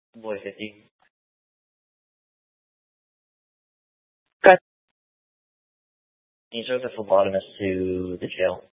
Boy 50. Cut. He serves a phlebotomist to the jail.